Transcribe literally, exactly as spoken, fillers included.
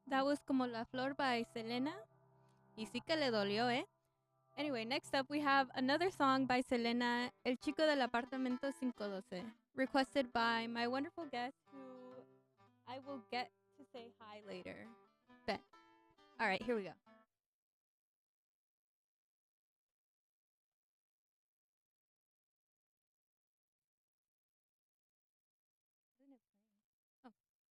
That was Como la Flor by Selena. Y sí que le dolió, eh? Anyway, next up we have another song by Selena, El Chico del Apartamento five twelve, requested by my wonderful guest who I will get to say hi later, Ben. All right, here we go.